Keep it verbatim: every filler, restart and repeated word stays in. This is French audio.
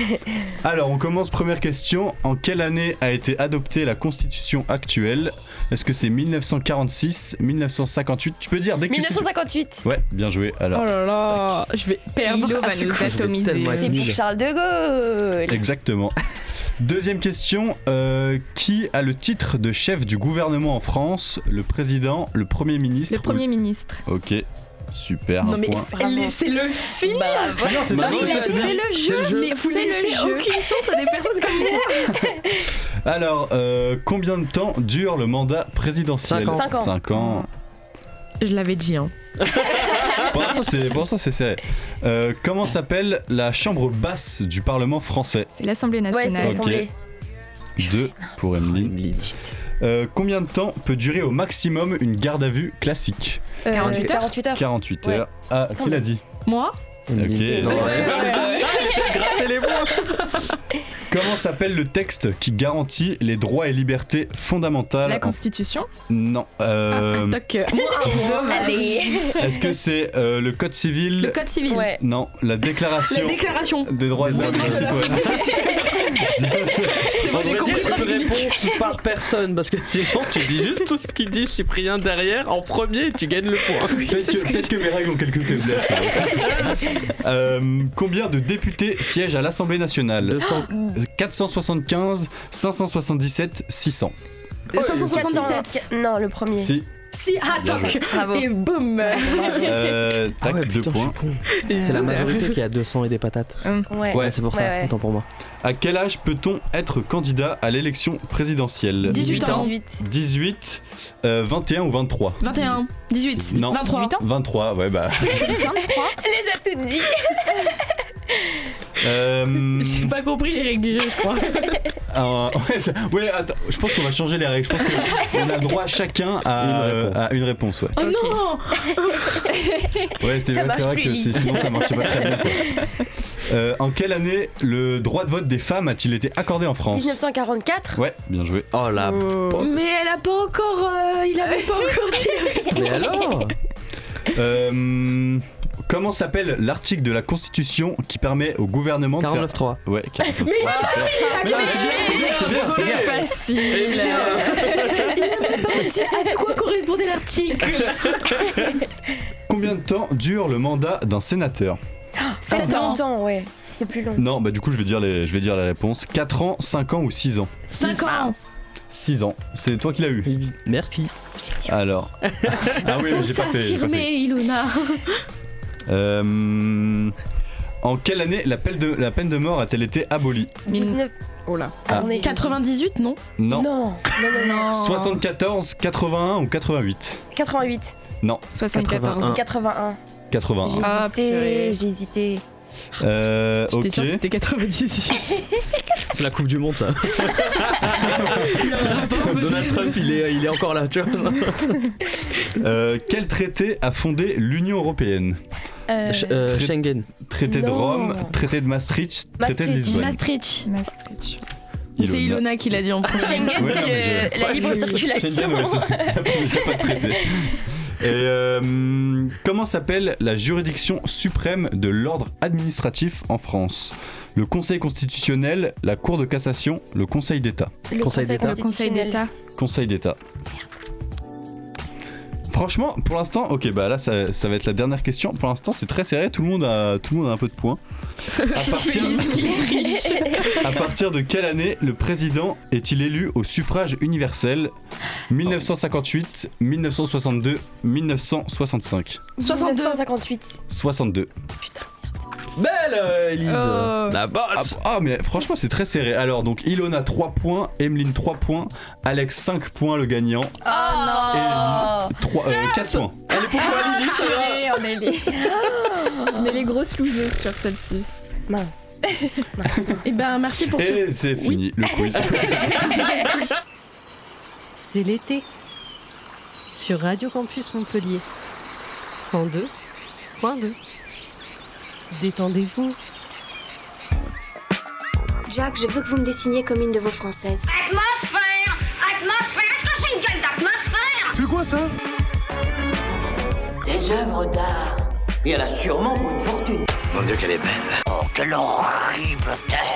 Alors, on commence première question. En quelle année a été adoptée la constitution actuelle ? Est-ce que c'est dix-neuf cent quarante-six, dix-neuf cent cinquante-huit ? Tu peux dire dès que dix-neuf cent cinquante-huit. tu sais. Ouais, bien joué. Alors. Oh là là, je vais perdre. Ilo va à ce nous coup. atomiser. C'est pour Charles de Gaulle. Exactement. Deuxième question, euh, qui a le titre de chef du gouvernement en France ? Le président, le premier ministre Le premier ministre. ou... Ok, super, Non un mais point. laissez-le finir. Bravo. Ah non, c'est Non, ça, mais c'est- c'est c'est- le c'est le jeu. jeu. Mais vous C'est le laissez jeu. aucune chance à des personnes comme moi. Alors, euh, combien de temps dure le mandat présidentiel ? Cinq ans. Cinq ans. Cinq ans. Je l'avais dit hein. Pour l'instant, c'est, pour l'instant, c'est serré. Euh, comment s'appelle la chambre basse du Parlement français ? C'est l'Assemblée Ouais, c'est nationale. Ok. l'Assemblée. Deux pour Emeline. Euh, combien de temps peut durer au maximum une garde à vue classique ? Euh, quarante-huit heures. quarante-huit heures. quarante-huit Ouais. heures. Ah, Attends, qui l'a mais- dit ? Moi Ok. Non, ouais. Gratter les points. Comment s'appelle le texte qui garantit les droits et libertés fondamentales La en- Constitution. Non. euh, Ah, toc. Moi, un point. Allez. Est-ce que c'est euh, le code civil ? Le code civil. Ouais. Non, la déclaration La déclaration. des droits de l'homme et des citoyens. Moi j'ai compris une ta minute. réponse par personne parce que sinon tu dis juste tout ce qu'il dit Cyprien derrière en premier et tu gagnes le point. Peut-être que, peut-être que mes règles ont quelques faiblesses. Euh, combien de députés siègent à l'Assemblée nationale ? deux cents. quatre cent soixante-quinze, cinq cent soixante-dix-sept, six cents. cinq cent soixante-dix-sept. Non, le premier. Si. Si, ah, Bien toc. Bravo. Et boum. Euh, Ah tac, ouais, deux putain, je points. suis con. C'est la majorité qui a deux cents et des patates. Ouais. Ouais, c'est pour Ouais, ça, ouais. autant pour moi. À quel âge peut-on être candidat à l'élection présidentielle ? dix-huit ans. dix-huit. dix-huit, euh, vingt et un ou vingt-trois ? vingt et un. dix-huit. Non. vingt-trois. dix-huit ans. vingt-trois, ouais bah. vingt-trois. Elle les a toutes dit. Euh, J'ai pas compris les règles du jeu, je crois. un- ouais, ça- ouais, attends, je pense qu'on va changer les règles. Je pense qu'on a le droit chacun à Une euh, réponse. à une réponse. Ouais, Oh non. ouais c'est, Ça ouais, marche c'est vrai plus, que c'est- Lise. sinon ça marchait pas très bien. Quoi. Euh, en quelle année le droit de vote des femmes a-t-il été accordé en France ? dix-neuf cent quarante-quatre. Ouais, bien joué. Oh là. Mais elle a pas encore. euh, il avait pas encore dit. Mais alors Euh, comment s'appelle l'article de la Constitution qui permet au gouvernement de quarante-neuf trois. faire... Ouais, quarante-neuf. Mais Mais non, c'est bien, c'est bien, c'est bien, c'est bien. c'est facile. Il a même pas dit à quoi correspondait l'article. Combien de temps dure le mandat d'un sénateur ? C'est sept ans. longtemps, ouais. C'est plus long. Non, bah du coup je vais dire les, je vais dire la réponse. quatre ans, cinq ans ou six ans ? cinq ans. six ans. C'est toi qui l'as eu. Merci. Alors. Ah oui, mais j'ai pas fait. j'ai pas fait. S'affirmer, Ilona. Euh, en quelle année la peine de, la peine de mort a-t-elle été abolie ? dix-neuf. Oh là. Ah. Attendez. quatre-vingt-dix-huit, non Non. Non. Non, non, non. soixante-quatorze, quatre-vingt-un ou quatre-vingt-huit ? quatre-vingt-huit. Non. soixante-quatorze. quatre-vingt-un. quatre-vingt-un. J'ai Ah, hésité. purée. J'ai hésité. Euh, J'étais ok. sûre que c'était quatre-vingt-dix-huit. C'est la Coupe du Monde ça. Donald Trump il est, il est encore là, tu vois. Euh, quel traité a fondé l'Union Européenne ? Euh, Ch- euh, Très- Schengen. Traité de Non. Rome, traité de Maastricht, traité de Maastricht. Lisbonne. Maastricht. Maastricht. C'est Ilona qui l'a dit en premier. Schengen, Ouais, c'est non, mais le- je- la libre Schengen, circulation. ouais, c'est- c'est pas de traité. Et euh, comment s'appelle la juridiction suprême de l'ordre administratif en France ? Le Conseil constitutionnel, la Cour de cassation, le Conseil d'État. Le Conseil d'État. Le Conseil d'État. Conseil d'État. Franchement, pour l'instant, ok, bah là ça, ça va être la dernière question. Pour l'instant, c'est très serré. Tout le monde a, tout le monde a un peu de points. À partir, à partir de quelle année le président est-il élu au suffrage universel ? dix-neuf cent cinquante-huit, dix-neuf cent soixante-deux, dix-neuf cent soixante-cinq. soixante-deux. mille neuf cent cinquante-huit. soixante-deux. Belle euh, Elise. Oh. La Ah, bosse. ah, mais franchement c'est très serré. Alors donc Ilona trois points, Emeline trois points, Alex cinq points le gagnant Oh non. et trois, euh, quatre points. Elle est pour toi Lily. Purée, on est les... on est les grosses loseuses sur celle-ci. Mince. Et ben merci pour ce. Et c'est fini le quiz. C'est l'été. Sur Radio Campus Montpellier. cent deux point deux. Détendez-vous. Jack, je veux que vous me dessiniez comme une de vos françaises. Atmosphère! Atmosphère! Est-ce que j'ai une gueule d'atmosphère? C'est quoi ça? Des œuvres d'art. Il y en a sûrement pour une fortune. Mon Dieu, qu'elle est belle. Oh, quelle horrible tête!